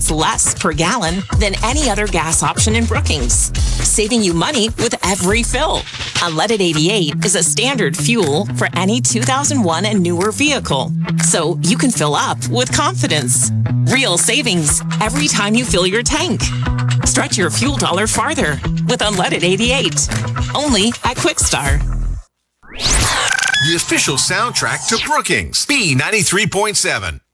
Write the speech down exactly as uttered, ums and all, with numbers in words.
cents less per gallon than any other gas option in Brookings, saving you money with every fill. Unleaded eighty-eight is a standard fuel for any two thousand one and newer vehicle, so you can fill up with confidence. Real savings every time you fill your tank. Stretch your fuel dollar farther with Unleaded eighty-eight. Only at Quickstar. The official soundtrack to Brookings, B ninety-three point seven.